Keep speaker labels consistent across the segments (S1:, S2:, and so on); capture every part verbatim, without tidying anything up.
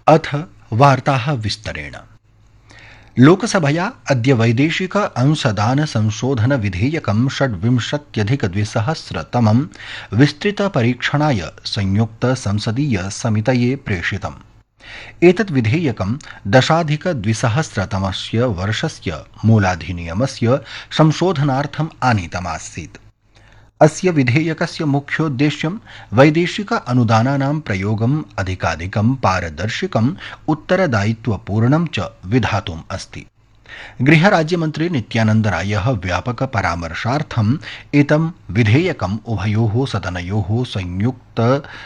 S1: अथ वार्ताः विस्तरेण। लोकसभया अद्य वैदेशिक अंशदान संशोधन विधेयकं षड्विंशत्यधिकद्विसहस्रतमं विस्तृतपरीक्षणाय संयुक्त संसदीय समितये प्रेषितम्। एतत् विधेयकं दशाधिकद्विसहस्रतमस्य वर्षस्य मूलाधिनियमस्य संशोधनार्थम् आनीतमासीत्। अस्य विधेयकस्य मुख्योद्देश्यं वैदेशिक अनुदानानां प्रयोगम् अधिकाधिकं पारदर्शिकम् उत्तरदायित्वपूर्णं च विधातुम् अस्ति। गृहराज्यमन्त्री नित्यानन्द रायः व्यापक परामर्शार्थम् एतं विधेयकम् उभयोः सदनयोः संयुक्त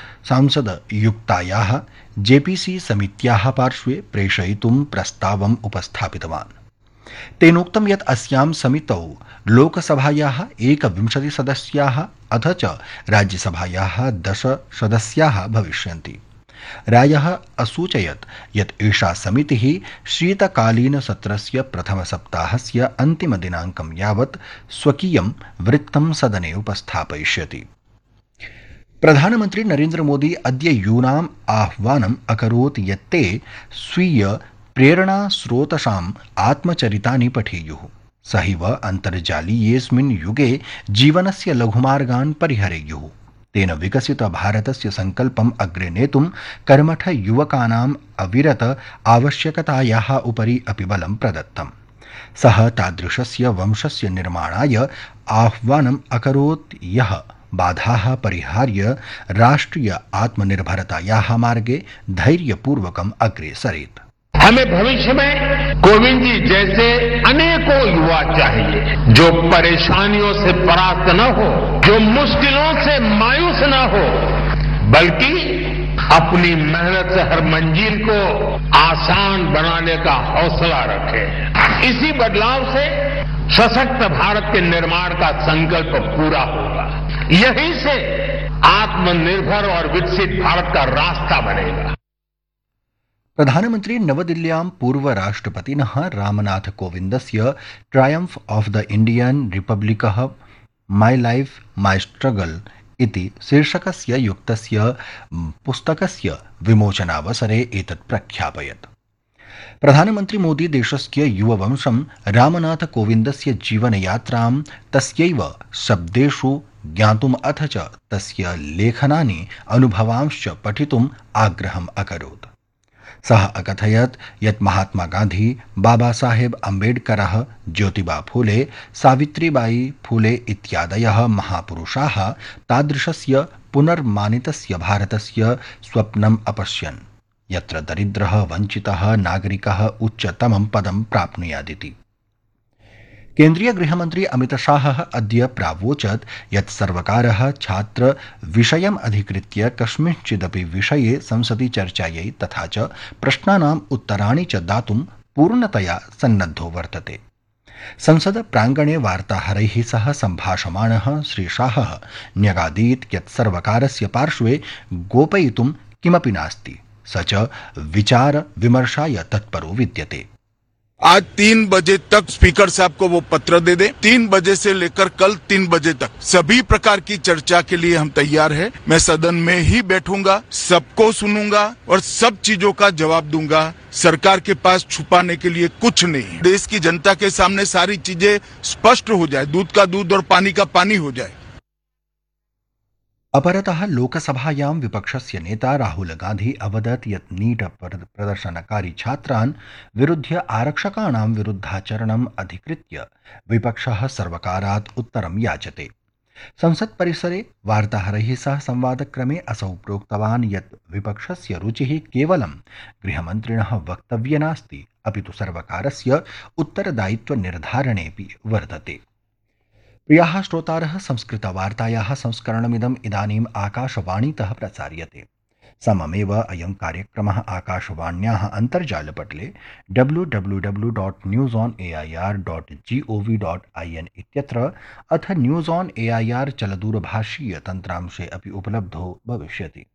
S1: सांसदयुक्तायाः जेपीसी समित्याः पार्श्वे प्रेषयितुं प्रस्तावम् उपस्थापितवान्। तेनोक्तं यत् अस्यां समितौ लोकसभायाः एकविंशतिसदस्याः अथ च राज्यसभायाः दश सदस्याः भविष्यन्ति। रायः असूचयत् यत् एषा समितिः शीतकालीनसत्रस्य प्रथमसप्ताहस्य अन्तिमदिनाङ्कं यावत् स्वकीयं वृत्तं सदने उपस्थापयिष्यति। प्रधानमन्त्री नरेन्द्र मोदी अद्य यूनाम् आह्वानम् अकरोत् यत् ते स्वीय प्रेरणास्रोतसाम् आत्मचरितानि पठेयुः। सहैव अन्तर्जालीयेऽस्मिन् युगे जीवनस्य लघुमार्गान् परिहरेयुः। तेन विकसित भारतस्य सङ्कल्पम् अग्रे नेतुं कर्मठ युवकानाम् अविरत आवश्यकतायाः उपरि अपि बलं प्रदत्तम्। सः तादृशस्य वंशस्य निर्माणाय आह्वानम् अकरोत् यः बाधाः परिहार्य राष्ट्रिय आत्मनिर्भरतायाः मार्गे धैर्यपूर्वकम् अग्रे सरेत्।
S2: हमें भविष्य में कोविंद जी जैसे अनेकों युवा चाहिए जो परेशानियों से परास्त न हो, जो मुश्किलों से मायूस न हो, बल्कि अपनी मेहनत से हर मंजिल को आसान बनाने का हौसला रखे। इसी बदलाव से सशक्त भारत के निर्माण का संकल्प पूरा होगा। यहीं से आत्मनिर्भर और विकसित भारत का रास्ता बनेगा।
S1: प्रधानमन्त्री नवदिल्ल्यां पूर्वराष्ट्रपतिनः Ramnath कोविन्दस्य ट्रायम्फ् of the Indian रिपब्लिकः my life my struggle इति शीर्षकस्य युक्तस्य पुस्तकस्य विमोचनावसरे एतत् प्रख्यापयत्। प्रधानमन्त्री मोदी देशस्य युववंशं रामनाथ कोविन्दस्य जीवनयात्रां तस्यैव शब्देषु ज्ञातुम् अथ च तस्य लेखनानि अनुभवांश्च पठितुम् आग्रहम् अकरोत्। सः अकथयत् यत् महात्मा गान्धी, बाबा साहेब अम्बेडकरः, ज्योतिबा फूले, सावित्रीबाई फूले इत्यादयः महापुरुषाः तादृशस्य पुनर्मानितस्य भारतस्य स्वप्नम् अपश्यन् यत्र दरिद्रः वञ्चितः नागरिकः उच्चतमं पदं प्राप्नुयादिति। केन्द्रीय गृहमन्त्री अमित शाहः अद्य प्रावोचत् यत् सर्वकारः छात्र विषयम् अधिकृत्य कस्मिंश्चिदपि विषये संसदि चर्चायै तथा च प्रश्नानाम् उत्तराणि च दातुं पूर्णतया सन्नद्धो वर्तते। संसद प्राङ्गणे वार्ताहरैः सह सम्भाषमाणः श्री शाहः न्यगादीत् यत् सर्वकारस्य पार्श्वे गोपयितुं किमपि नास्ति, स च विचार विमर्शाय तत्परो विद्यते।
S3: आज तीन बजे तक स्पीकर साहब को वो पत्र दे दें। तीन बजे से लेकर कल तीन बजे तक सभी प्रकार की चर्चा के लिए हम तैयार हैं। मैं सदन में ही बैठूंगा, सबको सुनूंगा और सब चीजों का जवाब दूंगा। सरकार के पास छुपाने के लिए कुछ नहीं। देश की जनता के सामने सारी चीजें स्पष्ट हो जाए, दूध का दूध और पानी का पानी हो जाए।
S1: अपरतः लोकसभायां विपक्षस्य नेता राहुल गांधी अवदत् यत् नीट प्रदर्शनकारी छात्रान् विरुध्य आरक्षकाणां विरुद्धाचरणम् अधिकृत्य विपक्षः सर्वकारात् उत्तरं याचते। संसत् परिसरे वार्ताहरैः सह संवादक्रमे असौ प्रोक्तवान् यत् विपक्षस्य रुचिः केवलं गृहमन्त्रिणः वक्तव्ये नास्ति, अपि तु सर्वकारस्य उत्तरदायित्वनिर्धारणेऽपि वर्तते। प्रियाः श्रोतारः, संस्कृतवार्तायाः संस्करणमिदम् इदानीम् आकाशवाणीतः प्रसार्यते। सममेव अयं कार्यक्रमः आकाशवाण्याः अन्तर्जालपटले W W W dot news on A I are dot जि ओ वि डाट् ऐ एन् इत्यत्र अथ न्यूस् आन् ए ऐ आर् चलदूरभाषीय तन्त्रांशे अपि उपलब्धो भविष्यति।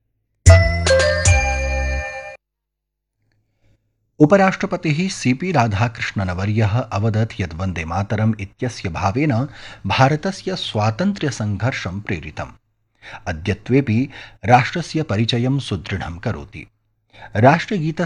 S1: उपराष्ट्रपतिः सीपी राधाकृष्णनवर्यः अवदत् यत् वन्दे मातरम् इत्यस्य भावेन भारतस्य स्वातन्त्र्यसङ्घर्षं प्रेरितम्। अद्यत्वेऽपि राष्ट्रस्य परिचयं सुदृढं करोति। राष्ट्रगीत